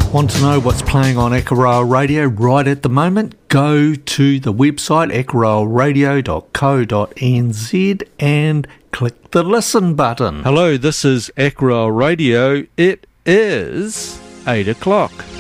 Want to know what's playing on Ekaroa Radio right at the moment? Go to the website ekaroaradio.co.nz and click the listen button. Hello, this is Ekaroa Radio. It is 8 o'clock.